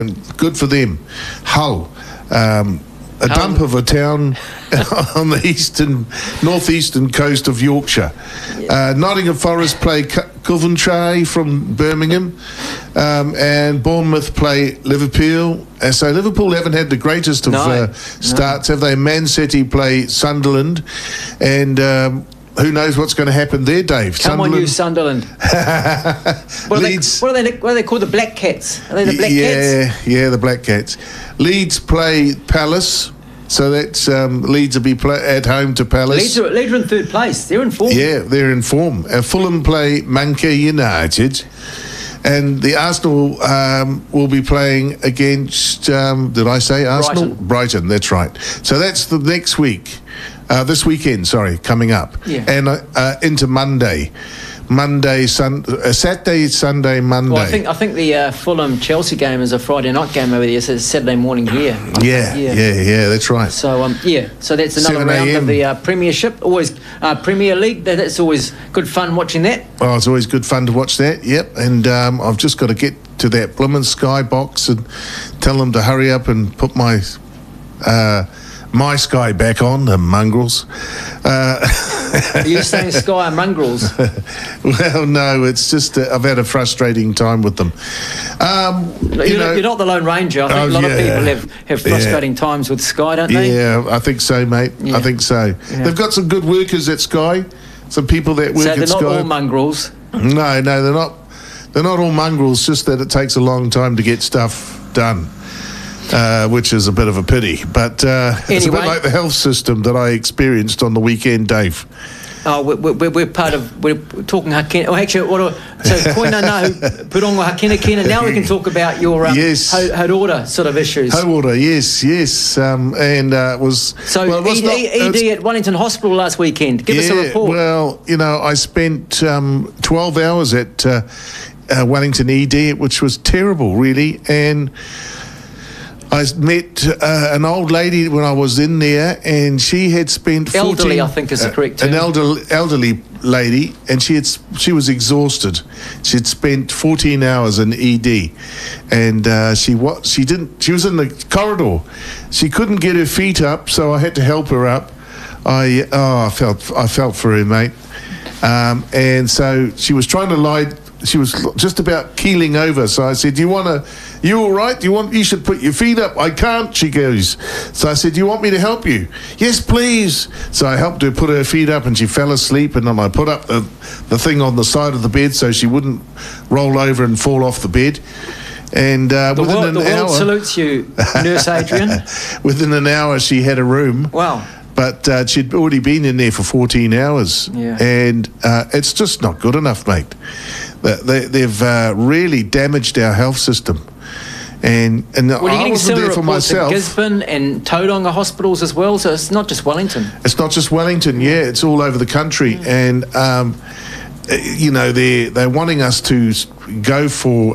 Good for them. Hull, a dump of a town on the northeastern coast of Yorkshire. Nottingham Forest play Coventry from Birmingham, and Bournemouth play Liverpool. So Liverpool haven't had the greatest of starts, have they? Man City play Sunderland, and who knows what's going to happen there, Dave? Come on, you Sunderland. What are they called? The Black Cats? Are they the Black Cats? Yeah, the Black Cats. Leeds play Palace. So that's Leeds will be at home to Palace. Leeds are in third place. They're in form. Yeah, they're in form. Fulham play Manchester United. And the Arsenal will be playing against, did I say Arsenal? Brighton, that's right. So that's the next week. This weekend, coming up. Yeah. And into Monday. Saturday, Sunday, Monday. Well, I think the Fulham-Chelsea game is a Friday night game over there, so it's Saturday morning here. Yeah, that's right. So, so that's another round of the Premiership. Always Premier League, that's always good fun watching that. Oh, it's always good fun to watch that, yep. And I've just got to get to that blooming Sky box and tell them to hurry up and put my Sky back on, the mongrels. Are you saying Sky are mongrels? Well, no, it's just I've had a frustrating time with them. You're not the Lone Ranger. I think a lot of people have frustrating times with Sky, don't they? Yeah, I think so, mate. Yeah. I think so. Yeah. They've got some good workers at Sky, some people that work at Sky. So they're not all mongrels? No, they're not. They're not all mongrels, just that it takes a long time to get stuff done. Which is a bit of a pity, but it's a bit like the health system that I experienced on the weekend, Dave. Oh, we're talking hakena. Oh, actually, so koina no purongo hakena kina. Now we can talk about your Haroda sort of issues. Haroda, yes, and it was ED at Wellington Hospital last weekend. Give us a report. Well, I spent 12 hours at Wellington ED, which was terrible, really, and I met an old lady when I was in there, and she had spent 14... Elderly, I think is the correct term. An elderly lady, and she was exhausted. She'd spent 14 hours in ED, and she was in the corridor. She couldn't get her feet up, so I had to help her up. I felt for her, mate. And so she was trying to lie. She was just about keeling over. So I said, you all right? You should put your feet up. I can't, she goes. So I said, do you want me to help you? Yes, please. So I helped her put her feet up, and she fell asleep, and then I put up the thing on the side of the bed so she wouldn't roll over and fall off the bed. And the world salutes you, Nurse Adrian. Within an hour, she had a room. Wow. But she'd already been in there for 14 hours. Yeah. And it's just not good enough, mate. They've really damaged our health system. And I wasn't there for myself. Gisborne and Tauranga hospitals as well, so it's not just Wellington. It's not just Wellington, it's all over the country. And, they're wanting us to go for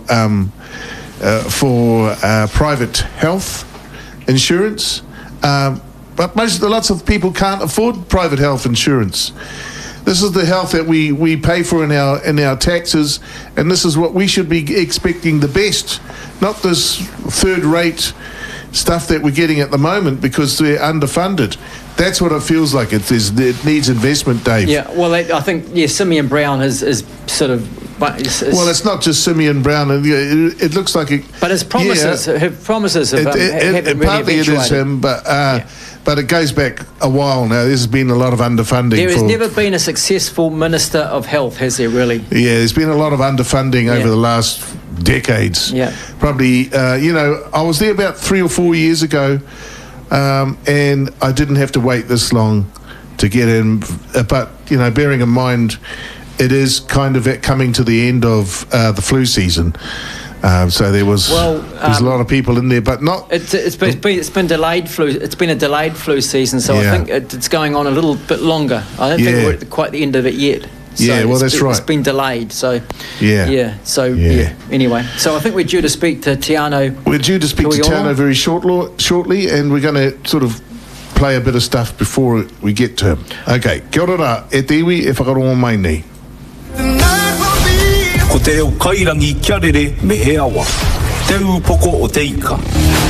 private health insurance. But lots of people can't afford private health insurance. This is the health that we pay for in our taxes, and this is what we should be expecting the best, not this third-rate stuff that we're getting at the moment because they're underfunded. That's what it feels like. It needs investment, Dave. Yeah, well, I think Simeon Brown is sort of... Well, it's not just Simeon Brown. It looks like it... But his promises, haven't really partly it is him, but it goes back a while now. There's been a lot of underfunding. There has never been a successful Minister of Health, has there really? Yeah, there's been a lot of underfunding over the last decades. Yeah. Probably, I was there about 3 or 4 years ago, and I didn't have to wait this long to get in. But, bearing in mind, it is kind of coming to the end of the flu season. So there's a lot of people in there, but not. It's been delayed flu. It's been a delayed flu season, so I think it's going on a little bit longer. I don't think we're at quite the end of it yet. So that's right. It's been delayed, so Anyway, so I think we're due to speak to Tiano. We're due to speak to Tiano very shortly, and we're going to sort of play a bit of stuff before we get to him. Okay, kia ora, e te iwi e whakarongo mai nei. Ko te reo kairangi kia rere me he awa. Te upoko o te ika.